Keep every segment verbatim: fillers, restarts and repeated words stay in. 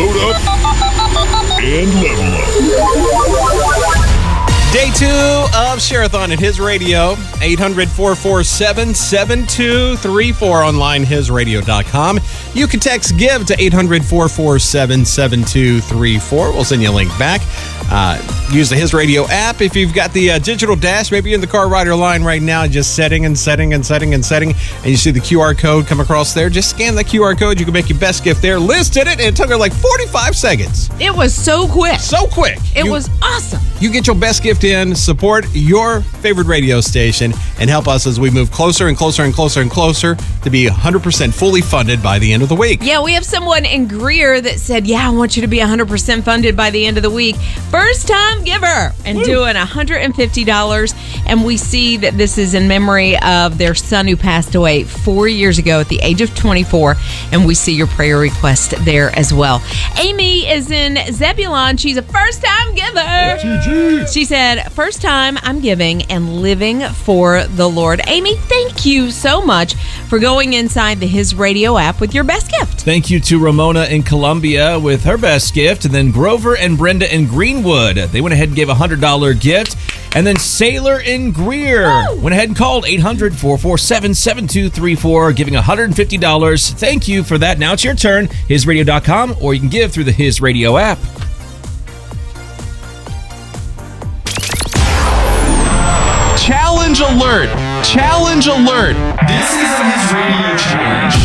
load up, and level up. Day two of Share-a-thon at His Radio, eight hundred, four four seven, seven two three four, online his radio dot com. You can text GIVE to eight hundred, four four seven, seven two three four. We'll send you a link back. Uh, use the His Radio app. If you've got the uh, digital dash, maybe you're in the car rider line right now, just setting and setting and setting and setting, and you see the Q R code come across there. Just scan the Q R code. You can make your best gift there. Liz did it, and it took her like forty-five seconds. It was so quick. So quick. It You- was awesome. You get your best gift in, support your favorite radio station, and help us as we move closer and closer and closer and closer to be one hundred percent fully funded by the end of the week. Yeah, we have someone in Greer that said, yeah, I want you to be one hundred percent funded by the end of the week. First time giver and Woo. doing one hundred fifty dollars. And we see that this is in memory of their son who passed away four years ago at the age of twenty-four. And we see your prayer request there as well. Amy is in Zebulon. She's a first time giver. G G. She said, first time I'm giving and living for the Lord. Amy, thank you so much for going inside the His Radio app with your best gift. Thank you to Ramona in Columbia with her best gift. And then Grover and Brenda in Greenwood. They went ahead and gave a one hundred dollars gift. And then Sailor in Greer Woo! went ahead and called eight hundred, four four seven, seven two three four, giving one hundred fifty dollars. Thank you for that. Now it's your turn. his radio dot com, or you can give through the His Radio app. Challenge alert! Challenge alert! This is the His Radio Challenge.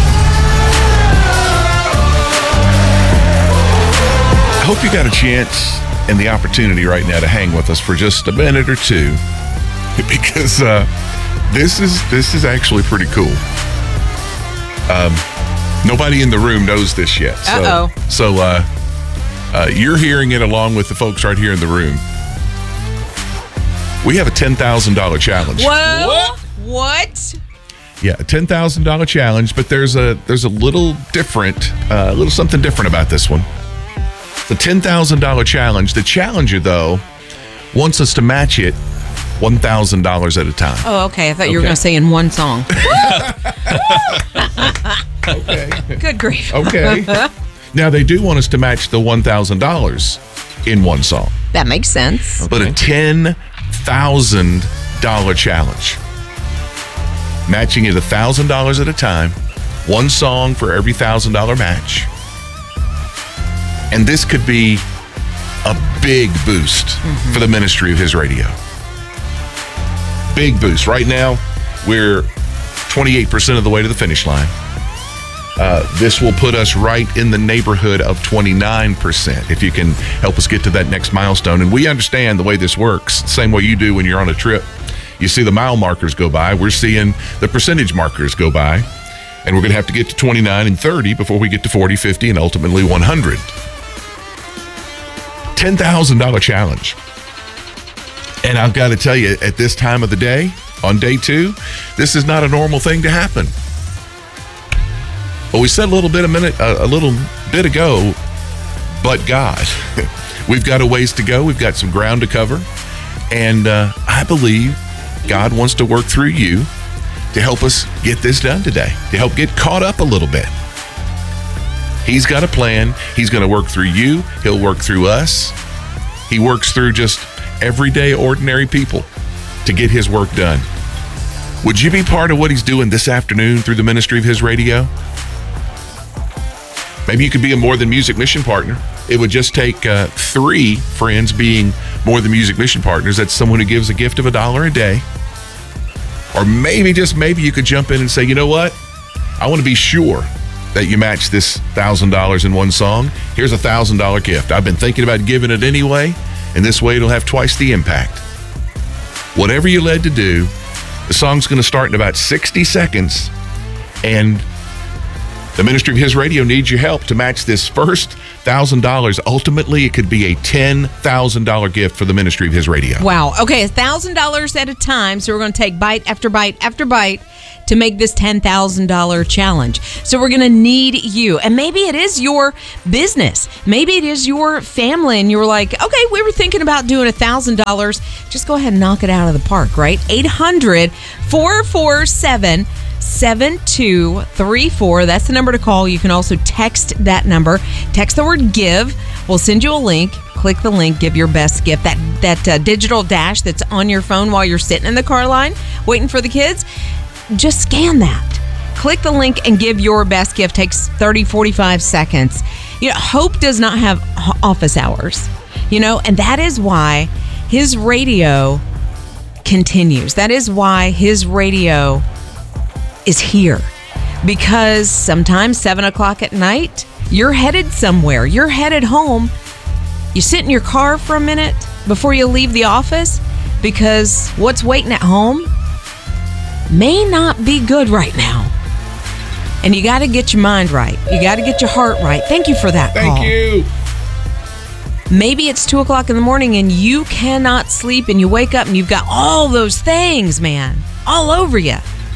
I hope you got a chance and the opportunity right now to hang with us for just a minute or two, because uh, this is this is actually pretty cool. Um, nobody in the room knows this yet. So, Uh-oh. So uh, uh, you're hearing it along with the folks right here in the room. We have a ten thousand dollars challenge. Whoa! What? What? Yeah, a ten thousand dollars challenge, but there's a there's a little different, uh, a little something different about this one. The ten thousand dollars challenge. The challenger, though, wants us to match it one thousand dollars at a time. Oh, okay. I thought you were Okay. going to say in one song. Okay. Good grief. Okay. Now, they do want us to match the one thousand dollars in one song, That makes sense. but a ten thousand dollars challenge. Matching it one thousand dollars at a time, one song for every one thousand dollars match. And this could be a big boost mm-hmm. for the ministry of His Radio. Big boost. Right now, we're twenty-eight percent of the way to the finish line. Uh, this will put us right in the neighborhood of twenty-nine percent if you can help us get to that next milestone. And we understand the way this works, same way you do when you're on a trip. You see the mile markers go by. We're seeing the percentage markers go by. And we're going to have to get to twenty-nine and thirty before we get to forty, fifty, and ultimately one hundred. ten thousand dollars challenge. And I've got to tell you, at this time of the day, on day two, this is not a normal thing to happen. But we said a little bit a minute, a, a little bit ago, but God. We've got a ways to go. We've got some ground to cover. And uh, I believe God wants to work through you to help us get this done today, to help get caught up a little bit. He's got a plan. He's going to work through you. He'll work through us. He works through just everyday, ordinary people to get His work done. Would you be part of what He's doing this afternoon through the ministry of His Radio? Maybe you could be a More Than Music mission partner. It would just take uh, three friends being More Than Music mission partners. That's someone who gives a gift of a dollar a day. Or maybe, just maybe, you could jump in and say, you know what? I want to be sure that you match this one thousand dollars in one song. Here's a one thousand dollars gift. I've been thinking about giving it anyway, and this way it'll have twice the impact. Whatever you're led to do, the song's going to start in about sixty seconds, and the ministry of His Radio needs your help to match this first one thousand dollars. Ultimately, it could be a ten thousand dollars gift for the ministry of His Radio. Wow. Okay, one thousand dollars at a time. So we're going to take bite after bite after bite to make this ten thousand dollars challenge. So we're going to need you. And maybe it is your business. Maybe it is your family. And you were like, okay, we were thinking about doing one thousand dollars. Just go ahead and knock it out of the park, right? eight hundred, four four seven, seven two three four. That's the number to call. You can also text that number. Text the word give. We'll send you a link. Click the link. Give your best gift. That, that uh, digital dash that's on your phone while you're sitting in the car line waiting for the kids, just scan that. Click the link and give your best gift. Takes thirty, forty-five seconds. You know, Hope does not have office hours, you know, and that is why his radio continues. That is why his radio is here. Because sometimes seven o'clock at night, you're headed somewhere. You're headed home. You sit in your car for a minute before you leave the office because what's waiting at home may not be good right now. And you got to get your mind right. You got to get your heart right. Thank you for that Thank call. you. Maybe it's two o'clock in the morning and you cannot sleep and you wake up and you've got all those things, man, all over you.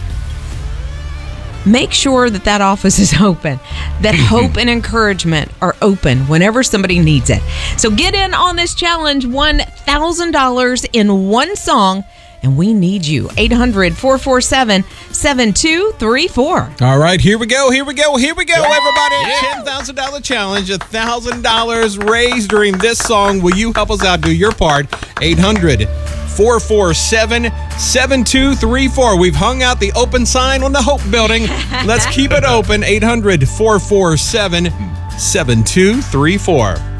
Make sure that that office is open, that hope and encouragement are open whenever somebody needs it. So get in on this challenge, one thousand dollars in one song. And we need you. eight hundred, four four seven, seven two three four. All right, here we go, here we go, here we go, everybody. ten thousand dollars challenge, one thousand dollars raised during this song. Will you help us out? Do your part. eight hundred, four four seven, seven two three four. We've hung out the open sign on the Hope Building. Let's keep it open. eight hundred, four four seven, seven two three four.